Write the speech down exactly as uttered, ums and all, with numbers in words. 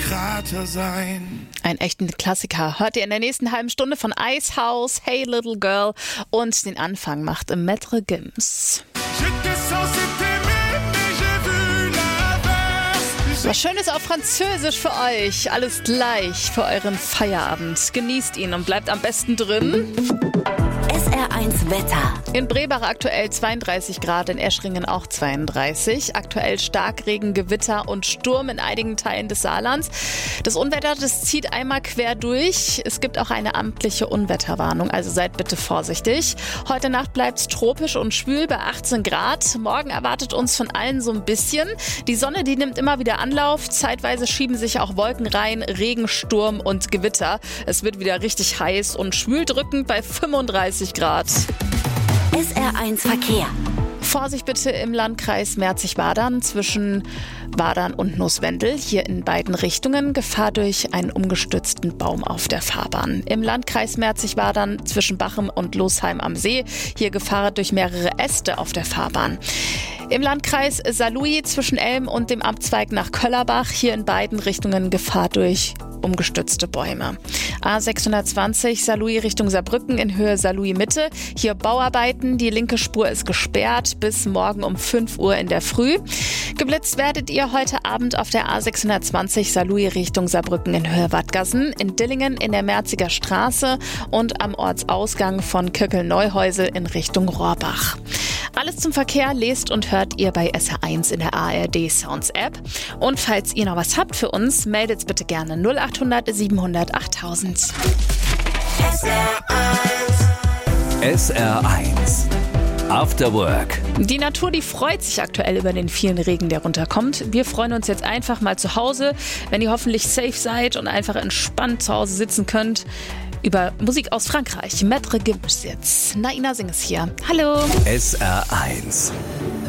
Krater sein. Ein echter Klassiker hört ihr in der nächsten halben Stunde von Icehouse, Hey Little Girl, und den Anfang macht im Maître Gims. Was Schönes auf Französisch für euch. Alles gleich für euren Feierabend. Genießt ihn und bleibt am besten drin. S R eins Wetter. In Brebach aktuell zweiunddreißig Grad, in Eschringen auch zweiunddreißig. Aktuell Starkregen, Gewitter und Sturm in einigen Teilen des Saarlands. Das Unwetter, das zieht einmal quer durch. Es gibt auch eine amtliche Unwetterwarnung, also seid bitte vorsichtig. Heute Nacht bleibt es tropisch und schwül bei achtzehn Grad. Morgen erwartet uns von allen so ein bisschen. Die Sonne, die nimmt immer wieder Anlauf. Zeitweise schieben sich auch Wolken rein, Regen, Sturm und Gewitter. Es wird wieder richtig heiß und schwül drückend bei fünfunddreißig Grad. S R eins Verkehr. Vorsicht bitte im Landkreis Merzig-Wadern zwischen Wadern und Nusswendel. Hier in beiden Richtungen Gefahr durch einen umgestürzten Baum auf der Fahrbahn. Im Landkreis Merzig-Wadern zwischen Bachem und Losheim am See. Hier Gefahr durch mehrere Äste auf der Fahrbahn. Im Landkreis Saarlouis zwischen Elm und dem Abzweig nach Köllerbach. Hier in beiden Richtungen Gefahr durch umgestürzte Bäume. A sechshundertzwanzig Saarlouis Richtung Saarbrücken in Höhe Saarlouis Mitte. Hier Bauarbeiten. Die linke Spur ist gesperrt bis morgen um fünf Uhr in der Früh. Geblitzt werdet ihr heute Abend auf der A sechshundertzwanzig Saarlouis Richtung Saarbrücken in Höhe Wattgassen, in Dillingen in der Merziger Straße und am Ortsausgang von Köckel-Neuhäusel in Richtung Rohrbach. Alles zum Verkehr lest und hört ihr bei S R eins in der A R D Sounds App. Und falls ihr noch was habt für uns, meldet's bitte gerne null achthundert siebenhundert achttausend. S R eins. S R eins. After Work. Die Natur, die freut sich aktuell über den vielen Regen, der runterkommt. Wir freuen uns jetzt einfach mal zu Hause, wenn ihr hoffentlich safe seid und einfach entspannt zu Hause sitzen könnt. Über Musik aus Frankreich. Maître Gims jetzt. Naina Singh ist hier. Hallo. S R eins.